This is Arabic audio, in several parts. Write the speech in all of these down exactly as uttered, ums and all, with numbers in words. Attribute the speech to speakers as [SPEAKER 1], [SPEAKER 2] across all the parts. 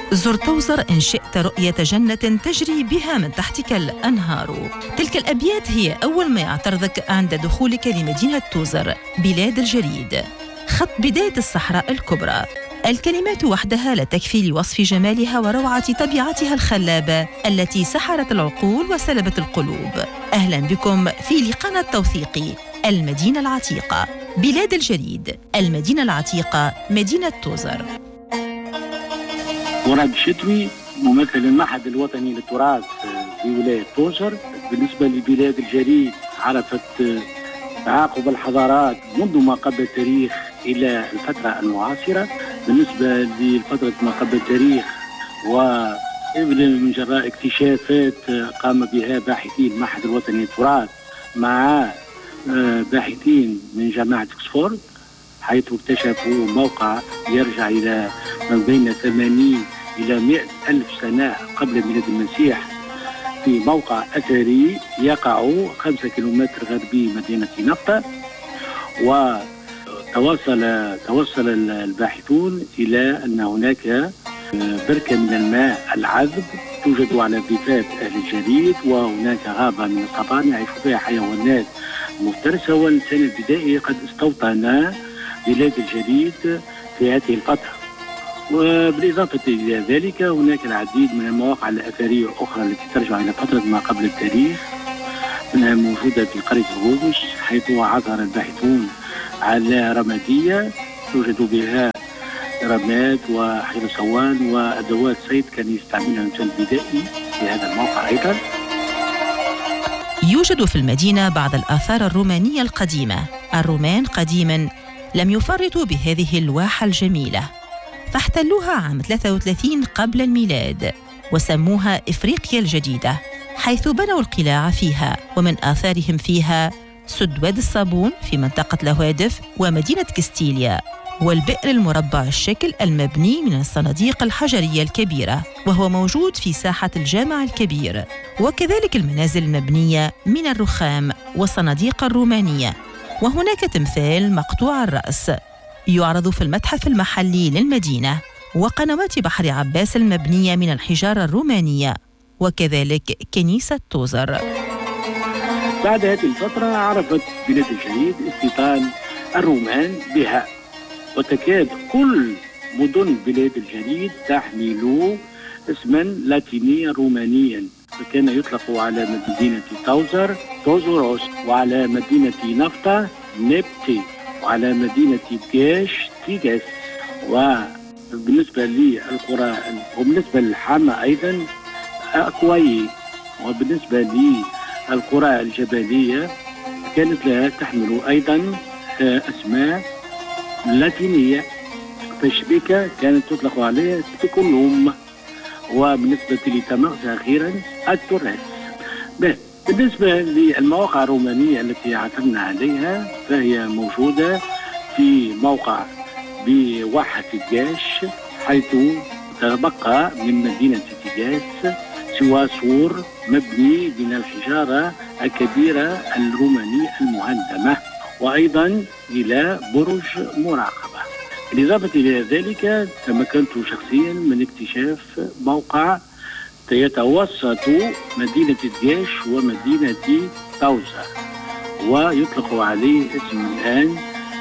[SPEAKER 1] زر توزر إن شئت رؤية جنة تجري بها من تحتك الأنهار. تلك الأبيات هي أول ما يعترضك عند دخولك لمدينة توزر بلاد الجليد، خط بداية الصحراء الكبرى. الكلمات وحدها لا تكفي لوصف جمالها وروعة طبيعتها الخلابة التي سحرت العقول وسلبت القلوب. أهلا بكم في لقاءنا التوثيقي المدينة العتيقة، بلاد الجليد، المدينة العتيقة، مدينة توزر.
[SPEAKER 2] مراد الشتوي ممثل المعهد الوطني للتراث في ولاية توزر. بالنسبة لبلاد الجليد عرفت تعاقب الحضارات منذ ما قبل التاريخ إلى الفترة المعاصرة. بالنسبة لفترة ما قبل التاريخ ومن جراء اكتشافات قام بها باحثي المعهد الوطني للتراث مع باحثين من جامعة أكسفورد، حيث اكتشفوا موقع يرجع إلى من بين ثمانين إلى مئة ألف سنة قبل ميلاد المسيح، في موقع أثري يقع خمسة كيلومتر غربي مدينة نفطة. وتوصل توصل الباحثون إلى أن هناك بركة من الماء العذب توجد على ضفاف أهل الجليد، وهناك غابة من الصبانة يعيش فيها حيوانات مفترسة، والإنسان البدائي قد استوطن بلاد الجليد في هذه الفترة. وبالإضافة إلى ذلك هناك العديد من المواقع الأثرية الأخرى التي ترجع إلى فترة ما قبل التاريخ، منها موجودة في قرية الغومش، حيث عثر الباحثون على رمادية توجد بها رماد وحيل صوان وأدوات صيد كان يستعملها الإنسان البدائي في هذا الموقع أيضا.
[SPEAKER 1] يوجد في المدينة بعض الآثار الرومانية القديمة. الرومان قديما لم يفرطوا بهذه الواحة الجميلة، فاحتلوها عام ثلاثة وثلاثين قبل الميلاد وسموها إفريقيا الجديدة، حيث بنوا القلاع فيها. ومن آثارهم فيها سد وادي الصابون في منطقة الهوادف ومدينة كستيليا، والبئر المربع الشكل المبني من الصناديق الحجرية الكبيرة وهو موجود في ساحة الجامع الكبير، وكذلك المنازل المبنية من الرخام والصناديق الرومانية. وهناك تمثال مقطوع الرأس يعرض في المتحف المحلي للمدينة، وقنوات بحر عباس المبنية من الحجارة الرومانية، وكذلك كنيسة توزر.
[SPEAKER 2] بعد هذه الفترة عرفت بلاد الجليد استيطان الرومان بها، وتكاد كل مدن بلاد الجليد تحمل اسما لاتينيا رومانيا، فكان يطلق على مدينة توزر توزوروس، وعلى مدينة نفطة نبتي، وعلى مدينة جاش تيجاس. وبالنسبة للقرى وبالنسبة للحامة أيضا أكواي. وبالنسبة للقرى الجبلية كانت لها تحمل أيضا أسماء لاتينية، فشبيكة كانت تطلق عليها سبيكولوم. وبالنسبة لتمغزة أخيرا التراث. بالنسبة للمواقع الرومانية التي عثرنا عليها فهي موجودة في موقع بواحة الجاش، حيث تبقى من مدينة تيجاس سوى سور مبني من الحجارة الكبيرة الرومانية المهندمة، وأيضا إلى برج مراقبة. بالإضافة إلى ذلك تمكنت شخصيا من اكتشاف موقع يتوسط مدينة الجيش ومدينة توزر، ويطلق عليه اسم الآن.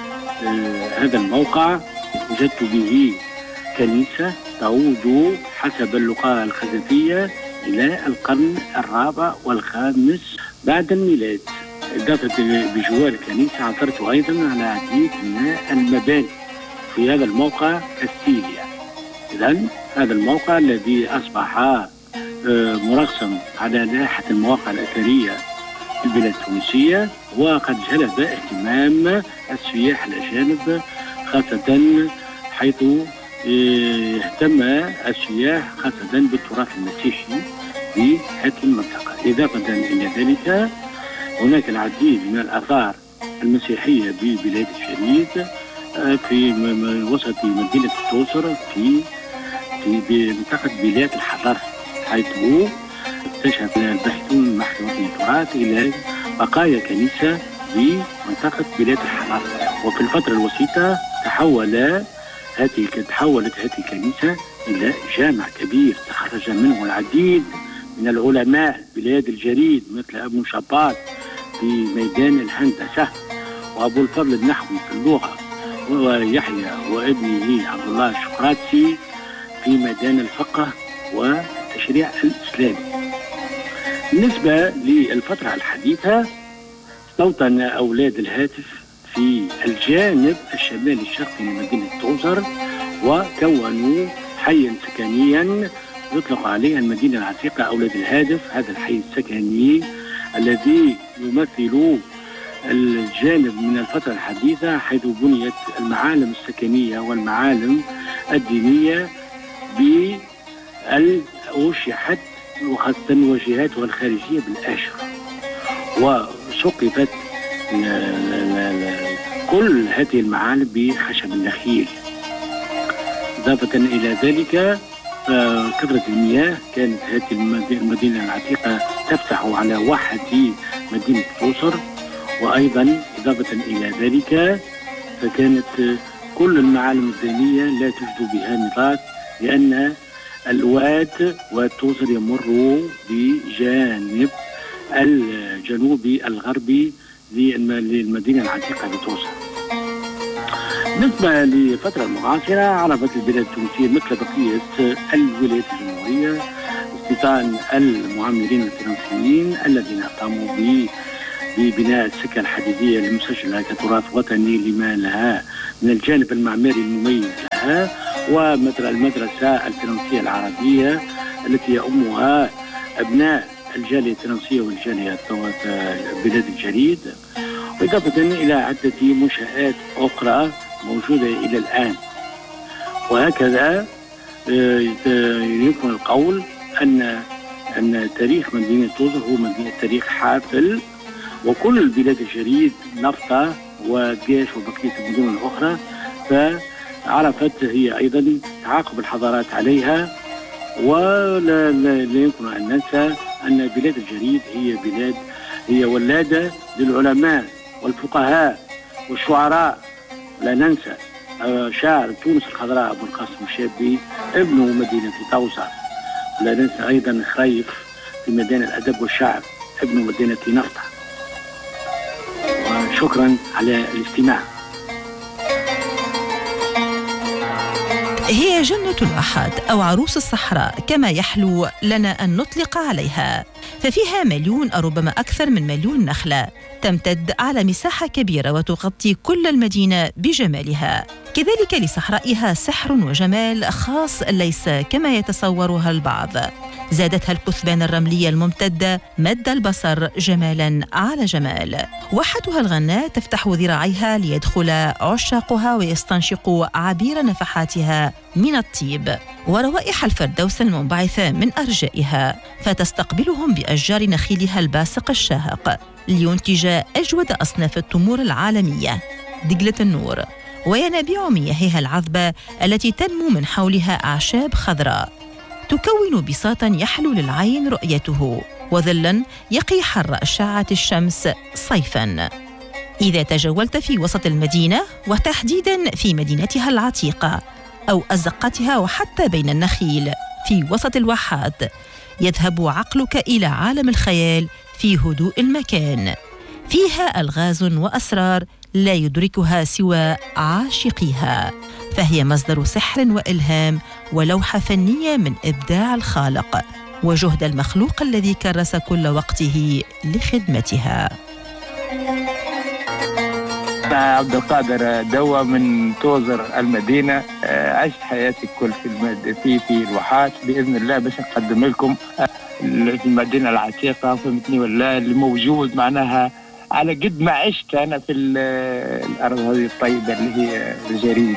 [SPEAKER 2] آه هذا الموقع وجدت به كنيسة تعود حسب اللغة الخزفية إلى القرن الرابع والخامس بعد الميلاد. إضافة بجوار الكنيسة عثرت أيضا على عديد من المباني في هذا الموقع كاستيليا. إذن هذا الموقع الذي أصبح مرسم على لائحة المواقع الأثرية في البلاد التونسية، وقد جلب اهتمام السياح الأجانب، خاصة حيث اهتم السياح خاصة بالتراث المسيحي في هذه المنطقة. إضافة إلى ذلك هناك العديد من الآثار المسيحية ببلاد الجليد في وسط مدينة توزر في في منطقة بلاد الحضر، حيث اكتشف الباحثون المعهد الوطني للتراث إلى بقايا كنيسة في منطقة بلاد الحضر. وفي الفترة الوسيطة تحول هذه تحولت هذه الكنيسة إلى جامع كبير تخرج منه العديد من العلماء بلاد الجريد مثل ابن شباط في ميدان الهندسة، وأبو الفضل النحوي في اللغة، ويحيى وابنه عبد الله الشقراطي في ميدان الفقه والتشريع الإسلامي. بالنسبة للفترة الحديثة استوطن أولاد الهاتف في الجانب الشمالي الشرقي من مدينة توزر، وكونوا حيا سكنيا يطلق عليه المدينة العتيقة أولاد الهاتف. هذا الحي السكني الذي يمثل الجانب من الفترة الحديثة حيث بنيت المعالم السكنية والمعالم الدينية بأوشحت وخاصة واجهاتها الخارجية بالآشرة، وسقفت كل هذه المعالم بخشب النخيل. إضافة إلى ذلك كثرة المياه، كانت هذه المدينة العتيقة تفتح على واحة مدينة توصر. وأيضا إضافة إلى ذلك فكانت كل المعالم الدينية لا توجد بها نطاق، لأن الواد وتوصر يمر بجانب الجنوبي الغربي للمدينة العتيقة بتوصر. بالنسبة للفترة المعاصرة عرفت البلاد التونسية مثل بقية الولايات الجمهورية استيطان المعمرين الفرنسيين الذين قاموا ببناء السكة الحديدية المسجلة كتراث وطني لما لها من الجانب المعماري المميز لها، ومثل المدرسة الفرنسية العربية التي يؤمها أبناء الجالية الفرنسية والجالية بلاد الجريد، وإضافة إلى عدة منشآت أخرى موجودة إلى الآن. وهكذا يمكن القول أن أن تاريخ مدينة توزر هو مدينة تاريخ حافل، وكل البلاد الجريد نفطة وجيش وبقية المدن الأخرى فعرفت هي أيضا تعاقب الحضارات عليها. ولا لا يمكن أن ننسى أن بلاد الجريد هي بلاد هي ولادة للعلماء والفقهاء والشعراء. لا ننسى شاعر تونس الخضراء أبو القاسم الشابي ابن مدينة توزر. لا ننسى أيضا خريف في ميدان الأدب والشعر ابن مدينة نفطة. وشكرا على الاستماع.
[SPEAKER 1] هي جنة الأحد أو عروس الصحراء كما يحلو لنا أن نطلق عليها، ففيها مليون أو ربما أكثر من مليون نخلة تمتد على مساحة كبيرة وتغطي كل المدينة بجمالها. كذلك لصحرائها سحر وجمال خاص ليس كما يتصورها البعض. زادتها الكثبان الرملية الممتدة مد البصر جمالاً على جمال. واحتها الغناء تفتح ذراعيها ليدخل عشاقها ويستنشقوا عبير نفحاتها من الطيب وروائح الفردوس المنبعثة من أرجائها، فتستقبلهم بأشجار نخيلها الباسق الشاهق لينتج أجود أصناف التمور العالمية دجلة النور، وينابيع مياهها العذبة التي تنمو من حولها أعشاب خضراء تكون بساطاً يحلو للعين رؤيته وظلاً يقي حر أشعة الشمس صيفاً. إذا تجولت في وسط المدينة وتحديداً في مدينتها العتيقة أو أزقتها وحتى بين النخيل في وسط الواحات، يذهب عقلك إلى عالم الخيال في هدوء المكان. فيها ألغاز وأسرار لا يدركها سوى عاشقيها، فهي مصدر سحر وإلهام ولوحة فنية من إبداع الخالق وجهد المخلوق الذي كرس كل وقته لخدمتها.
[SPEAKER 3] عبد القادر دوا من توزر المدينة. عشت حياتي كل في المد... في في الواحات بإذن الله باش نقدم لكم المدينة العتيقة فهمتني ولا اللي موجود معناها على قد ما عشت أنا في الأرض هذه الطيبة اللي هي الجريد.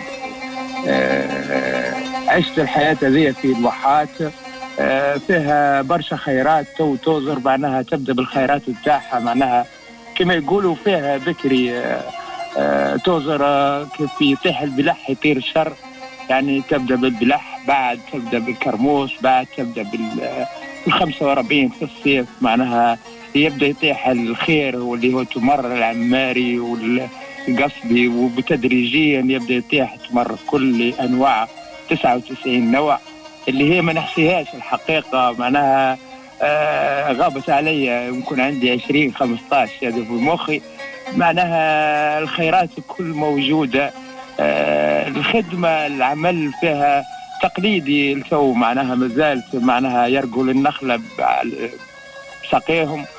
[SPEAKER 3] عشت الحياة هذه في الواحات فيها برشا خيرات. تو توزر معناها تبدأ بالخيرات بتاعها معناها كما يقولوا فيها بكري توزر كيف يطيح البلح يطير الشر، يعني تبدأ بالبلح بعد تبدأ بالكرموس بعد تبدأ بالخمسة واربعين في الصيف معناها يبدأ يطيح الخير واللي هو تمر العماري قصبي، وبتدريجيا يبدأ يتيح تمر في كل أنواع تسعة وتسعين نوع اللي هي ما نحصيهاش الحقيقة. معناها آه غابت علي، يمكن عندي عشرين خمسطاش هذا في مخي. معناها الخيرات كل موجودة. آه الخدمة العمل فيها تقليدي التو، معناها مازالت معناها يرقوا للنخلة بساقيهم.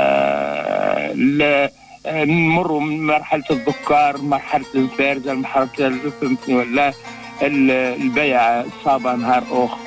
[SPEAKER 3] آه نمروا من مرحلة الذكار، مرحلة الفارزة، مرحلة ولا البيع صابة نهار أخر.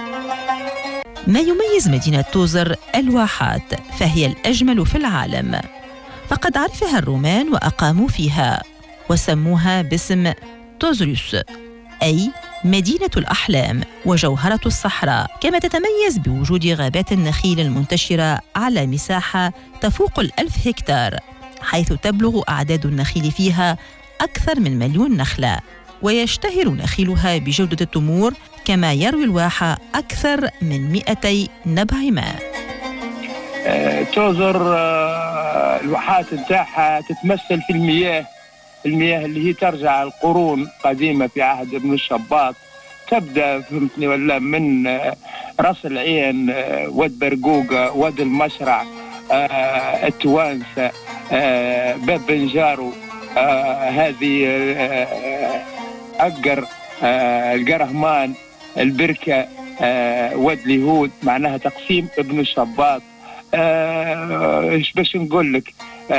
[SPEAKER 1] ما يميز مدينة توزر الواحات، فهي الأجمل في العالم، فقد عرفها الرومان وأقاموا فيها وسموها باسم توزروس، أي مدينة الأحلام وجوهرة الصحراء، كما تتميز بوجود غابات النخيل المنتشرة على مساحة تفوق الألف هكتار، حيث تبلغ أعداد النخيل فيها أكثر من مليون نخلة، ويشتهر نخيلها بجودة التمور، كما يروي الواحة أكثر من مئتي نبع ماء.
[SPEAKER 3] آه، توزر آه، الواحات نتاعها تتمثل في المياه المياه اللي هي ترجع القرون قديمة في عهد ابن الشباط. تبدأ فهمتني ولا من آه، راس العين، آه، واد برقوقة، واد المشرع، آه، التوانسة، آه، باب بنجارو، آه، هذه آه، أقر، آه، القرهمان، البركة، آه، واد اليهود. معناها تقسيم ابن الشباط. ايش آه باش نقول لك،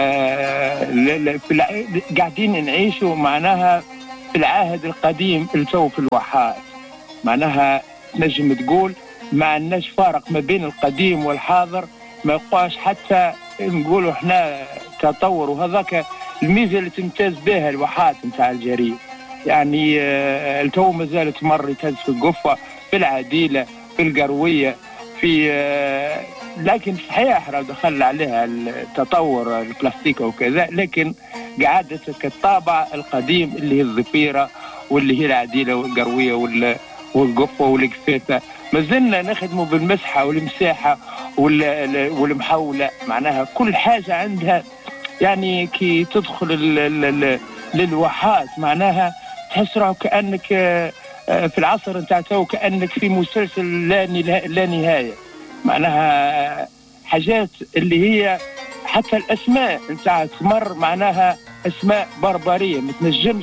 [SPEAKER 3] آه قاعدين نعيشوا معناها في العهد القديم التو في الواحات. معناها نجم تقول ما عندناش فارق ما بين القديم والحاضر، ما يبقاش حتى نقولوا احنا تطور. وهذاك الميزه اللي تمتاز بها الواحات نتاع الجرير. يعني آه التو ما زالت مر يتهز في القفه، في العديله، في القرويه، في آه لكن صحيح راه دخل عليها التطور البلاستيك وكذا، لكن قعدت كالطابع القديم اللي هي الظفيره واللي هي العديله والقرويه والقفه والقفيته. ما زلنا نخدموا بالمسحه والمساحه والمحوله. معناها كل حاجه عندها يعني كي تدخل للواحات معناها تحس روحك كانك في العصر نتاع تو، كانك في مسلسل لا نهايه. معناها حاجات اللي هي حتى الاسماء نتاع تمر معناها اسماء بربريه ما تنجمش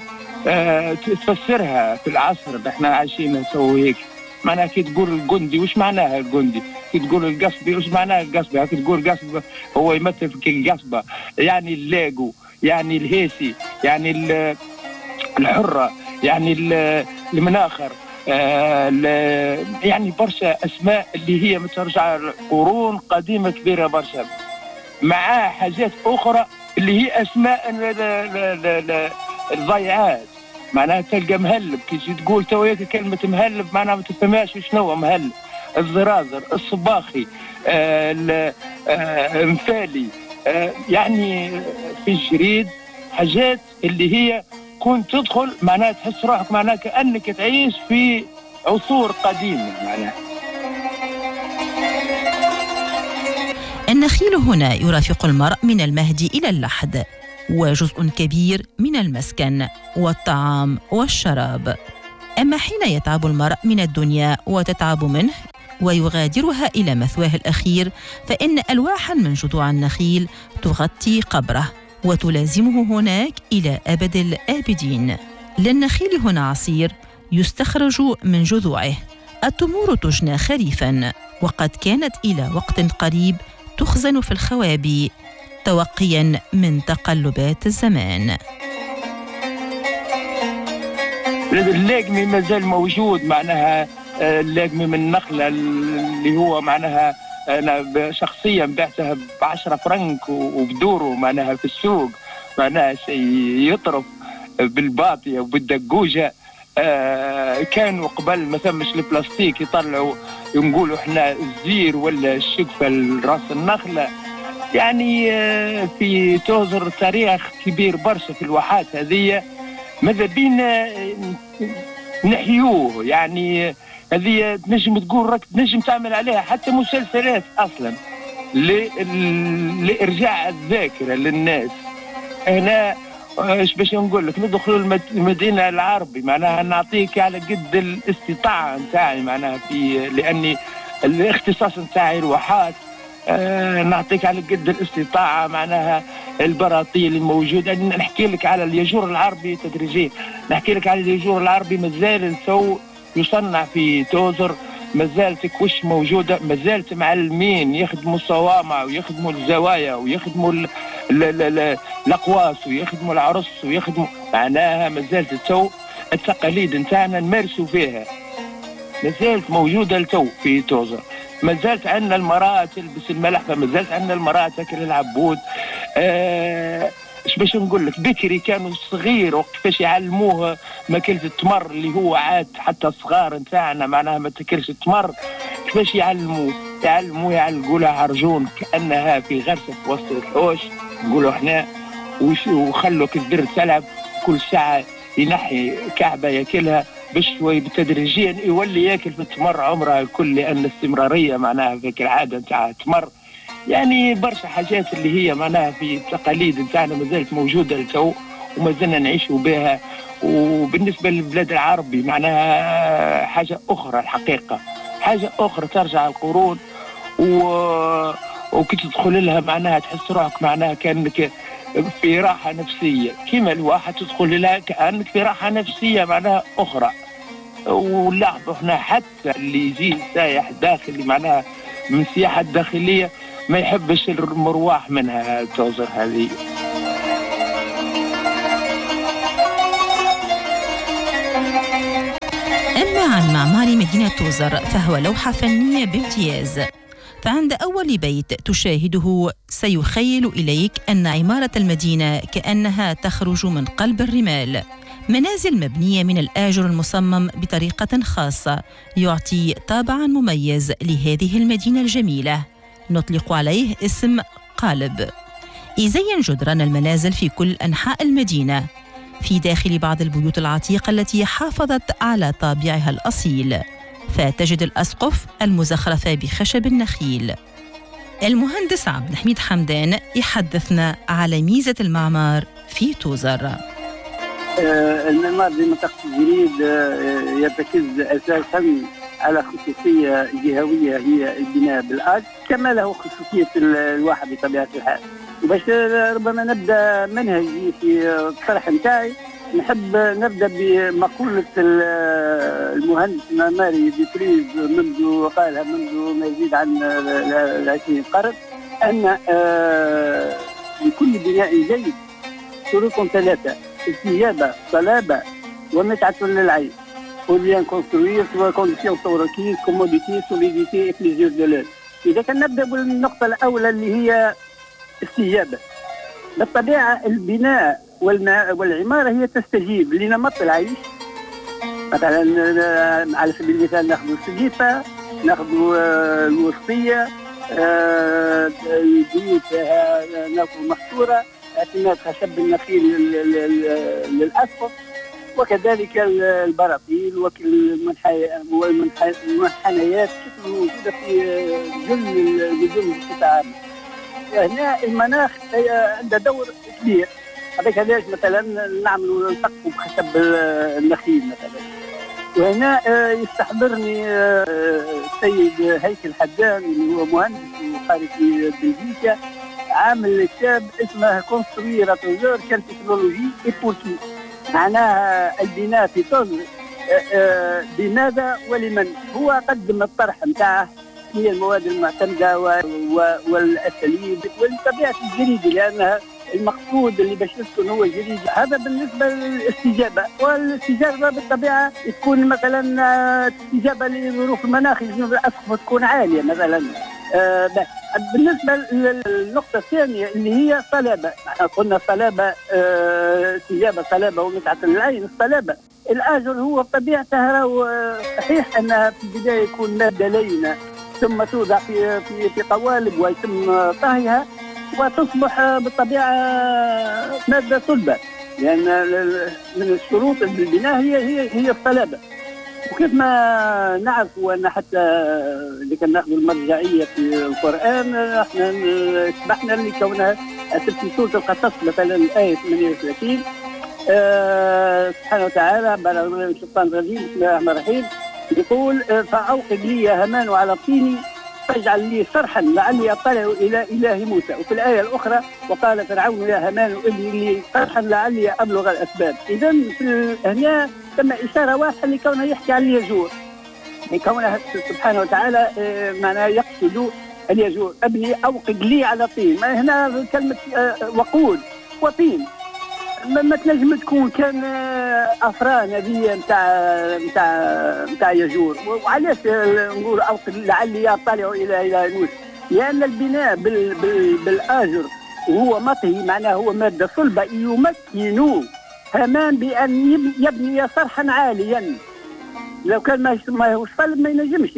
[SPEAKER 3] تفسرها في العصر اللي احنا عايشين نسوي هيك. معناها كي تقول الجندي وش معناها الجندي، كي تقول القصبي وش معناها القصبي، كي تقول قصبه هو يمثل في القصبه، يعني اللاقو، يعني الهيسي، يعني الحره، يعني المناخر، آه يعني برشا اسماء اللي هي مترجعه قرون قديمه كبيره برشا، مع حاجات اخرى اللي هي اسماء الضيعات. معناها تلقى مهلب، كي تقول تو كلمه مهلب معناها ما تفهمهاش شنو مهلب. الزرازر، الصباخي، آه آه مثالي، آه يعني في الجريد حاجات اللي هي كنت تدخل معناها تحس روحك معناها كأنك تعيش في عصور قديمة. معناها
[SPEAKER 1] النخيل هنا يرافق المرء من المهد إلى اللحد، وجزء كبير من المسكن والطعام والشراب. أما حين يتعب المرء من الدنيا وتتعب منه ويغادرها إلى مثواه الأخير، فإن ألواحا من جذوع النخيل تغطي قبره وتلازمه هناك إلى أبد الآبدين. للنخيل هنا عصير يستخرج من جذوعه. التمور تجنى خريفاً، وقد كانت إلى وقت قريب تخزن في الخوابي توقياً من تقلبات الزمان.
[SPEAKER 3] اللاقمي ما زال موجود. معناها اللاقمي من النخلة اللي هو معناها أنا شخصيا بعتها بعشرة فرنك وبدوره معناها في السوق. معناها شيء يطرف بالباطية وبالدقوجة. آه كانوا قبل ما ثمش البلاستيك يطلعوا ينقولوا احنا الزير ولا الشقفة لراس النخلة. يعني آه في توزر تاريخ كبير برشا في الواحات هذه، ماذا بينا نحيوه. يعني هذه تنجم تقول راك تنجم تعمل عليها حتى مسلسلات اصلا لارجاع الذاكره للناس. هنا ايش باش نقول لك، ندخلوا المدينه العربي معناها نعطيك على قد الاستطاعه نتاعي معناها في، لاني الاختصاص نتاعي الواحات آه نعطيك على قد الاستطاعه معناها البراطيل الموجوده. نحكي لك على الياجور العربي تدريجيا، نحكي لك على الياجور العربي مازال تو يصنع في توزر، مازالت كوش موجوده، مازالت معلمين يخدموا الصوامع ويخدموا الزوايا ويخدموا ال ال ال الاقواس ويخدموا العرس ويخدموا معناها مازالت تو التقاليد نتاعنا نمارسوا فيها، مازالت موجوده لتو في توزر. مازالت عندنا المراه تلبس الملحفه، مازالت عندنا المراه تاكل العبود. آه اش باش نقول لك، بكري كانوا صغير وكيفاش يعلموه ماكلة التمر اللي هو عاد حتى الصغار نتاعنا معناها ما تاكلش التمر، كيفاش يعلموه يعلموه يعلقوا لها عرجون كانها في غرسه في وسط الحوش نقولوا احنا، وخلوا كالدر تلعب كل ساعه ينحي كعبه ياكلها بشوي بالتدريجيا يولي ياكل في التمر عمرها الكل، لان الاستمراريه معناها فيك العاده نتاع التمر. يعني برشا حاجات اللي هي معناها في التقاليد نتاعنا مازالت موجوده لتو وما زلنا نعيشوا بها. وبالنسبه للبلاد العربي معناها حاجه اخرى الحقيقه، حاجه اخرى ترجع القرون و... وكي تدخل لها معناها تحس روحك معناها كانك في راحه نفسيه، كما الواحد تدخل لها كانك في راحه نفسيه معناها اخرى. ونلاحظوا احنا حتى اللي يجي سايح داخلي معناها من السياحه الداخليه ما يحبش المرواح منها توزر هذه.
[SPEAKER 1] أما عن معمار مدينة توزر فهو لوحة فنية بامتياز، فعند أول بيت تشاهده سيخيل إليك أن عمارة المدينة كأنها تخرج من قلب الرمال، منازل مبنية من الآجر المصمم بطريقة خاصة يعطي طابعاً مميز لهذه المدينة الجميلة، نطلق عليه اسم قالب. يزين جدران المنازل في كل أنحاء المدينة في داخل بعض البيوت العتيقة التي حافظت على طابعها الأصيل، فتجد الأسقف المزخرفة بخشب النخيل. المهندس عبد الحميد حمدان يحدثنا على ميزة المعمار في توزر.
[SPEAKER 4] آه المعمار بمنطقة الجريد آه يرتكز أساساً على خصوصية جهوية هي البناء بالآج، كما له خصوصية الواحد بطبيعة الحال. وباش ربما نبدأ منهجي في الطرح نتاعي، نحب نبدأ بمقولة المهندس المعماري ديتريز منذ قالها منذ ما يزيد عن العشرين قرن، أن لكل بناء جيد شروط ثلاثة: استجابة، صلابة، ومتعة للعين. Pour bien construire, soit conditions sont requises, commodité, solidité et plaisir de l'œil. إذا كان نبدأ بالنقطة الأولى اللي هي استجابة. بالطبيعة البناء والعمارة هي تستجيب لنمط العيش. مثلا على سبيل المثال ناخذ السقيفة، ناخذ الوسطية، البيوت ناخذ محصورة، اعتماد خشب النخيل للأسقف، وكذلك البراطيل والمنحنيات موجودة في جل الجزء القطاع. هنا المناخ عنده دور كبير، هذاك علاش مثلا نعملوا نسقفوا بخشب النخيل مثلا. وهنا يستحضرني السيد هيكل حدان اللي هو مهندس وقارئ في بلجيكا، عامل كتاب اسمه كونستروير توزر كال تكنولوجي ايبوكي، معناها البناء في توزر بماذا ولمن. هو قدم الطرح نتاعه هي المواد المعتمده والاساليب والطبيعه الجريده، لانها المقصود اللي باش يسكن هو جريد. هذا بالنسبه للاستجابه، والاستجابه بالطبيعه تكون مثلا استجابه لظروف المناخ، الاسقف تكون عاليه مثلا. آه بالنسبه للنقطه الثانيه اللي هي صلابه، احنا قلنا صلابه آه استجابه صلابه ومتعه للعين. الصلابه الاجر هو بطبيعته صحيح انها في البدايه يكون ماده لينه ثم توضع في في في قوالب ويتم طهيها وتصبح بالطبيعه ماده صلبه، لان من الشروط البناء هي هي هي الصلابه. وكيف ما نعرفوا ان حتى اللي كان ناخذ المرجعيه في القران احنا سمحنا لكونها في سورة القصص مثلا الآية ثمانية وثلاثين آه سبحانه وتعالى بعد من الشيطان الرجيم بسم الله الرحمن الرحيم يقول آه فأوقد لي يا هامان على طيني فاجعل لي صرحا لعلي أطلع إلى إله موسى. وفي الآية الأخرى وقال فرعون يا هامان ابني لي صرحا لعلي أبلغ الأسباب. إذا في هنا تم إشارة واضحة لكونه يحكي عن اليجور، لكونه سبحانه وتعالى آه معناه يقصد اليجور ابني أوقد لي على طين. ما هنا كلمة آه وقود وطين ما تنجم تكون كان افران هذه نتاع نتاع نتاع يجور. وعلاش نقول اوقد لعلي اطلع الى الى موسى؟ لان البناء بال بال بالاجر وهو مطهي معناه هو ماده صلبه يمكن هامان بان يبني صرحا عاليا. لو كان ما ما هوش صلب ما ينجمش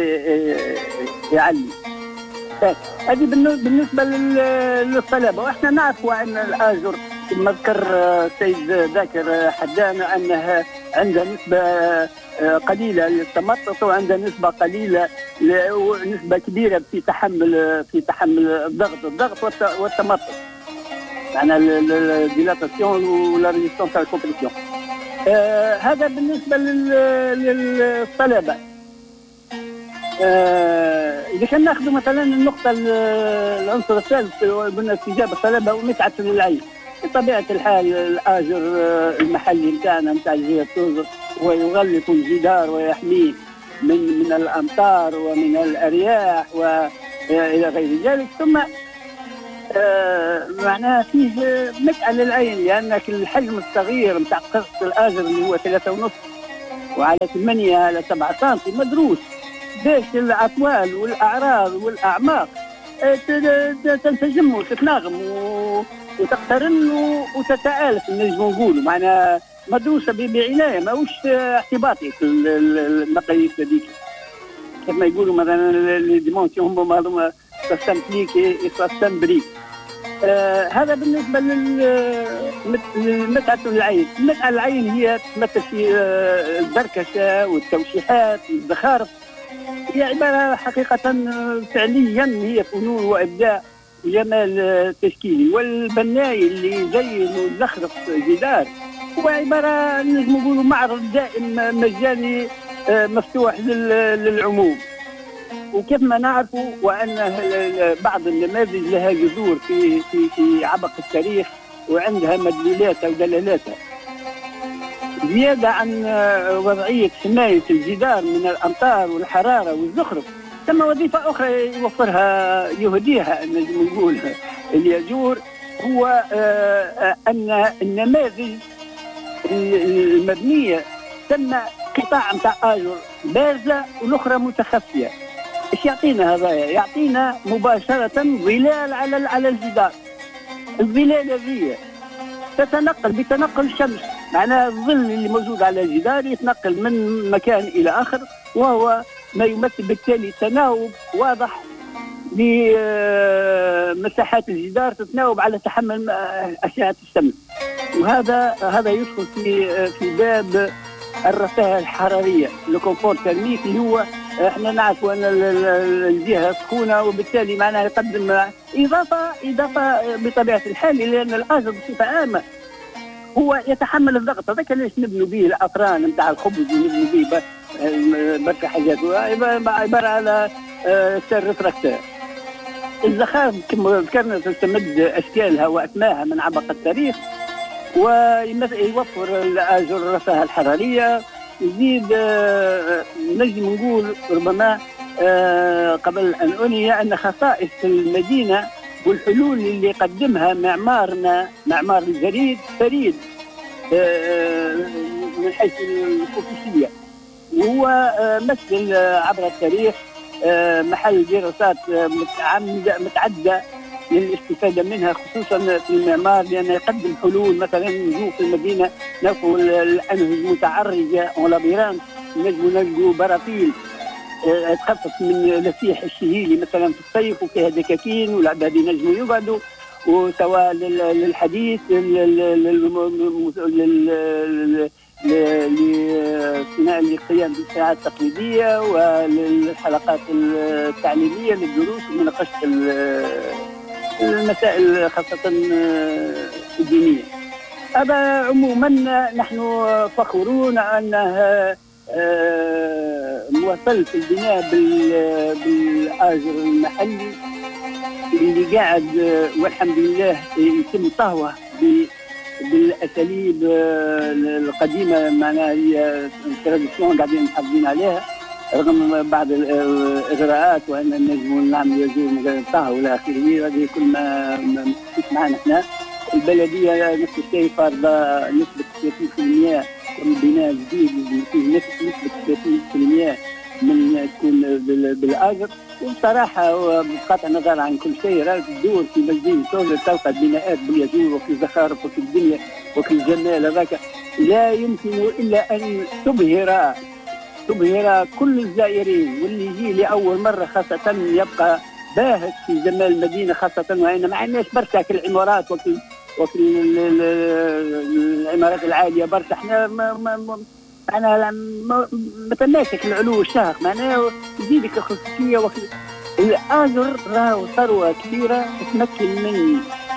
[SPEAKER 4] يعلي. هذه بالنسبه للصلابه. واحنا نعرفوا ان الاجر كما ذكر السيد ذاكر حدان انها عندها نسبه قليله للتمطط وعندها نسبه قليله ونسبه كبيره في تحمل في تحمل الضغط الضغط والتمطط يعني الديلاتاسيون ولا ريزيستونس على الكومبريسيون. آه هذا بالنسبه للصلابه. آه اذا كان ناخذ مثلا النقطه العنصر الثالث قلنا استجابه الصلابه ومتعه للعين. بطبيعه الحال الاجر المحلي نتاعنا نتاع جهه توزر هو يغلق الجدار ويحميه من من الامطار ومن الارياح والى غير ذلك. ثم آه معناها فيه متعه للعين لانك الحجم الصغير نتاع قرص الاجر اللي هو ثلاثة ونص وعلى ثمانية على سبعة سنتي مدروس باش الاطوال والاعراض والاعماق تنسجم وتتناغم وتقترن وتتآلف نجم نقولوا معناها مدروسه بعنايه ماهوش اعتباطي في المقاييس هذيك كما يقولوا مثلا لي ديمونسيون هما هذوما سامبليك سامبريك. آه هذا بالنسبه للمتعه العين. المتعه العين هي تمثل في آه البركشه والتوشيحات والزخارف. هي عباره حقيقه فعليا هي فنون وابداع وجمال تشكيلي. والبناي اللي يزين ويزخرف جدار هو عباره نجم نقولوا معرض دائم مجاني آه مفتوح للعموم. وكيف ما نعرفوا وان بعض النماذج لها جذور في في في عبق التاريخ وعندها مدلولاتها ودلالاتها. زياده عن وضعيه حمايه الجدار من الامطار والحراره والزخرف ثم وظيفه اخرى يوفرها يهديها نجم نقول اليجور هو ان النماذج المبنيه تم قطاع نتاع اجر بارزه والاخرى متخفيه. ايش يعطينا هذا؟ يعطينا مباشره ظلال على على الجدار. الظلال هذه تتنقل بتنقل الشمس معناها الظل اللي موجود على الجدار يتنقل من مكان الى اخر وهو ما يمثل بالتالي تناوب واضح لمساحات الجدار تتناوب على تحمل اشعه الشمس. وهذا هذا يدخل في في باب الرفاهيه الحراريه الكونفور تيرميك اللي هو احنا نعرفوا ان الجهه سخونه وبالتالي معناها يقدم اضافه اضافه بطبيعه الحال لان الاجر بصفه عامه هو يتحمل الضغط. هذاك علاش نبنوا به الافران نتاع الخبز ونبنوا به برشا حاجات عباره على سير ريتراكتور. الزخارف كما ذكرنا تستمد اشكالها واسمائها من عبق التاريخ ويوفر الاجر الرفاهيه الحراريه. يزيد نجم نقول ربما قبل ان انهي ان خصائص المدينه والحلول اللي يقدمها معمارنا معمار الجريد فريد من حيث الخصوصيه وهو مثل عبر التاريخ محل دراسات متعدده للاستفاده منها خصوصا في المعمار لانه يقدم حلول مثلا نشوف في المدينه نلقوا الانهج المتعرجه ولابيرانت نجموا نلقوا براطيل تخفف من لسيح الشهيلي مثلا في الصيف وفيها دكاكين والعباد ينجموا يقعدوا وسواء للحديث للقيام بالساعات التقليديه وللحلقات التعليميه للدروس ومناقشه المسائل خاصة الدينية. هذا عموما نحن فخورون أنه مواصلة البناء بالآجر المحلي اللي قاعد والحمد لله يتم طهوه بالأساليب القديمة، معناها هي تراديسيون قاعدين محافظين عليها رغم بعض الإغراءات وأن نجموا نعمل يزور طهو إلى آخره. هذه كل ما مش معنا احنا. البلدية نفس الشيء فرض نسبة ثلاثين بالمئة كل بناء جديد فيه نسبة ثلاثين بالمئة من تكون بالآجر. وبصراحة بقطع النظر عن كل شيء راك تدور في مدينة تونس تلقى بناءات باليزور وفي زخارف وفي الدنيا وفي الجمال هذاك لا يمكن إلا أن تبهر تبهر كل الزائرين، واللي يجي لأول مرة خاصة يبقى باهت في جمال المدينة، خاصة وأن ما عندناش برشا كالعمارات وفي وفي العمارات العالية برشا. احنا ما ما أنا متماسك العلو والشهق، معناه يزيدك الخصوصية وفي الآجر راهو ثروة كبيرة تتمكن من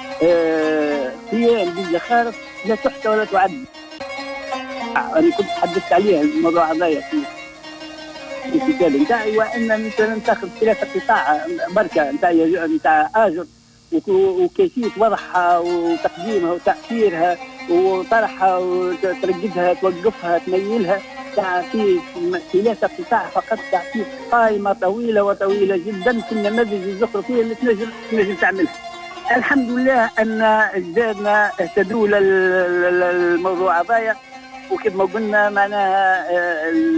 [SPEAKER 4] قيام بالزخارف لا تحصى ولا تعد. أنا كنت تحدثت عليها الموضوع هذايا في الكتاب نتاعي، وأن مثلا تاخذ ثلاثة قطاع بركة نتاع نتاع آجر وكيفية وضعها وتقديمها وتأثيرها وطرحها وترقدها توقفها تميلها، تعطيك ثلاثة قطاع فقط، تعطيك قائمة طويلة وطويلة جدا في النماذج الزخرفية اللي تنجم تنجم تعملها. الحمد لله أن أجدادنا اهتدوا للموضوع هذايا، وكما قلنا معناها